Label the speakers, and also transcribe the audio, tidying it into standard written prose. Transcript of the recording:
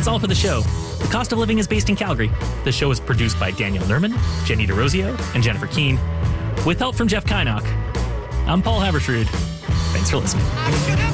Speaker 1: that's all for the show. The Cost of Living is based in Calgary. The show is produced by Daniel Nerman, Jenny DeRosio, and Jennifer Keane, with help from Jeff Kynock. I'm Paul Habersrud. Thanks for listening.